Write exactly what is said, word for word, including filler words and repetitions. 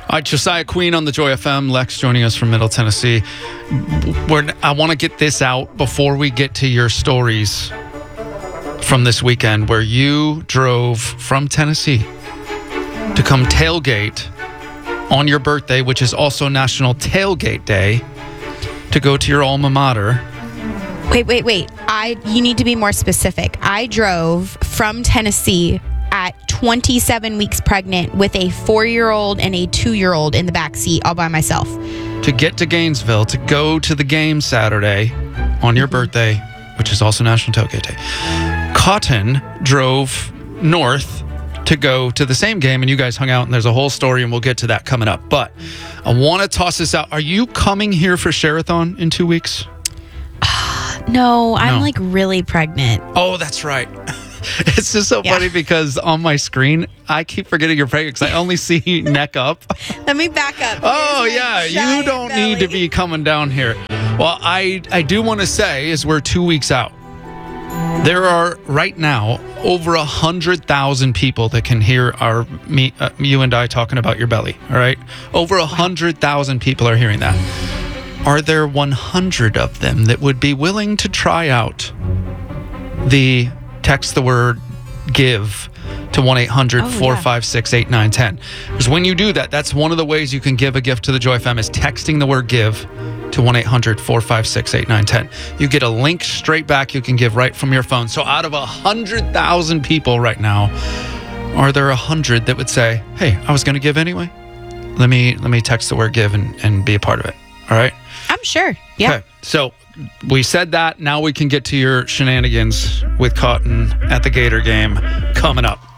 All right, Josiah Queen on the Joy F M. Lex joining us from Middle Tennessee. We're, I want to get this out before we get to your stories from this weekend where you drove from Tennessee to come tailgate on your birthday, which is also National Tailgate Day, to go to your alma mater. Wait, wait, wait. I you need to be more specific. I drove from Tennessee at twenty-seven weeks pregnant with a four-year-old and a two-year-old in the back seat all by myself. To get to Gainesville, to go to the game Saturday on your birthday, which is also National Tailgate Day. Cotton drove north to go to the same game, and you guys hung out, and there's a whole story, and we'll get to that coming up. But I want to toss this out. Are you coming here for Share-a-thon in two weeks? No, I'm No. like really pregnant. Oh, that's right. It's just so Yeah. funny because on my screen, I keep forgetting you're pregnant because I only see neck up. Let me back up. Oh, Here's my yeah. You giant don't need to belly. be coming down here. Well, I, I do want to say, as we're two weeks out, there are right now over one hundred thousand people that can hear our me, uh, you and I talking about your belly, all right? Over one hundred thousand people are hearing that. Are there one hundred of them that would be willing to try out the text the word give to one eight hundred, four five six, eight nine one zero? Because when you do that, that's one of the ways you can give a gift to the Joy F M is texting the word give to one eight hundred, four five six, eight nine one zero. You get a link straight back you can give right from your phone. So out of one hundred thousand people right now, are there one hundred that would say, hey, I was going to give anyway? Let me let me text the word give and, and be a part of it. All right? I'm sure. Yeah. Okay. So we said that. Now we can get to your shenanigans with Cotton at the Gator game coming up.